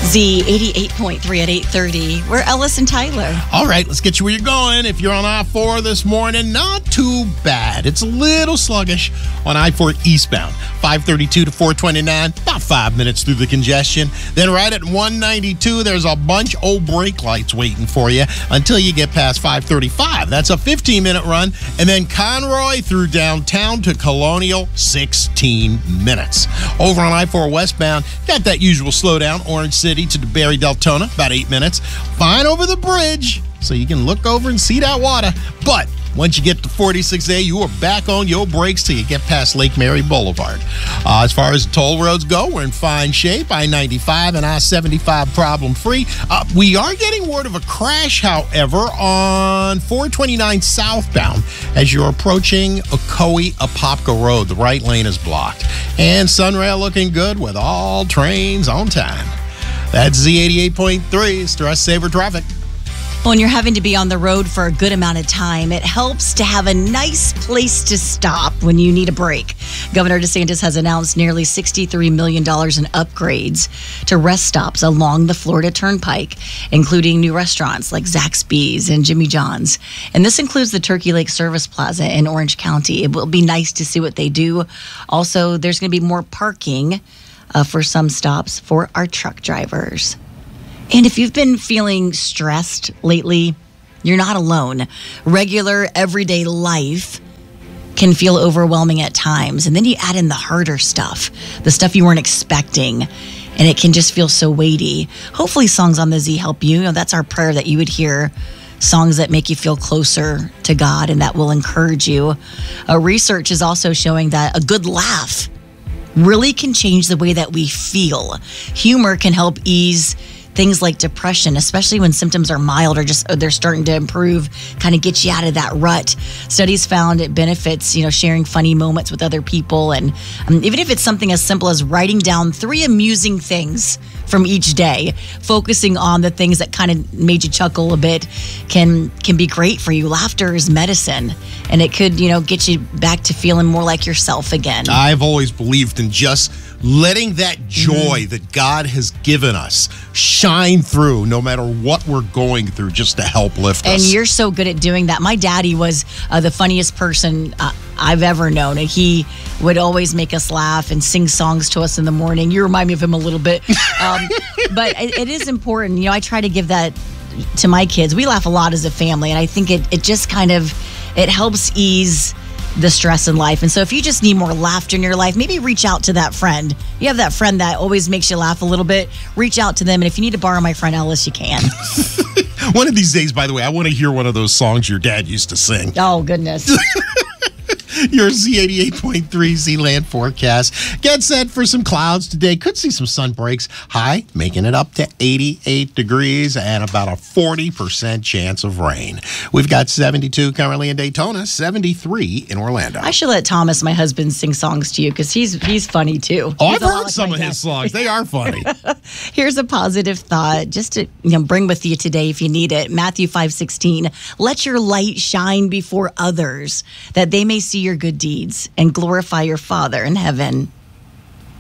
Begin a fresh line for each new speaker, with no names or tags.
Z 88.3 at 8:30. We're Ellis and Tyler.
All right, let's get you where you're going. If you're on I-4 this morning, not too bad. It's a little sluggish on I-4 eastbound. 532 to 429, about 5 minutes through the congestion. Then right at 192, there's a bunch of brake lights waiting for you until you get past 535. That's a 15-minute run. And then Conroy through downtown to Colonial, 16 minutes. Over on I-4 westbound, got that usual slowdown, Orange City to DeBerry Deltona, about 8 minutes. Fine over the bridge, so you can look over and see that water. But once you get to 46A, you are back on your brakes till you get past Lake Mary Boulevard. As far as the toll roads go, we're in fine shape. I-95 and I-75 problem-free. We are getting word of a crash, however, on 429 southbound as you're approaching Ocoee-Apopka Road. The right lane is blocked. And Sunrail looking good with all trains on time. That's Z88.3, Stress Saver Traffic.
When you're having to be on the road for a good amount of time, it helps to have a nice place to stop when you need a break. Governor DeSantis has announced nearly $63 million in upgrades to rest stops along the Florida Turnpike, including new restaurants like Zaxby's and Jimmy John's. And this includes the Turkey Lake Service Plaza in Orange County. It will be nice to see what they do. Also, there's going to be more parking for some stops for our truck drivers. And if you've been feeling stressed lately, you're not alone. Regular, everyday life can feel overwhelming at times. And then you add in the harder stuff, the stuff you weren't expecting, and it can just feel so weighty. Hopefully Songs on the Z help you. That's our prayer, that you would hear songs that make you feel closer to God and that will encourage you. Research is also showing that a good laugh really can change the way that we feel. Humor can help ease things like depression, especially when symptoms are mild or just they're starting to improve, kind of get you out of that rut. Studies found it benefits, sharing funny moments with other people. And even if it's something as simple as writing down 3 amusing things from each day, focusing on the things that kind of made you chuckle a bit can be great for you. Laughter is medicine, and it could, get you back to feeling more like yourself again.
I've always believed in just letting that joy that God has given us shine through no matter what we're going through, just to help lift us.
And you're so good at doing that. My daddy was the funniest person I've ever known. And he would always make us laugh and sing songs to us in the morning. You remind me of him a little bit. But it is important. I try to give that to my kids. We laugh a lot as a family, and I think it just kind of, it helps ease the stress in life. And so if you just need more laughter in your life, maybe reach out to that friend. You have that friend that always makes you laugh a little bit. Reach out to them. And if you need to borrow my friend Ellis, you can.
One of these days, by the way, I want to hear one of those songs your dad used to sing.
Oh, goodness.
Your Z88.3 Z-Land forecast. Get set for some clouds today. Could see some sun breaks. High, making it up to 88 degrees and about a 40% chance of rain. We've got 72 currently in Daytona, 73 in Orlando.
I should let Thomas, my husband, sing songs to you because he's funny too.
Oh, I've heard some of his songs. They are funny.
Here's a positive thought just to bring with you today if you need it. Matthew 5:16. Let your light shine before others, that they may see your good deeds and glorify your Father in heaven.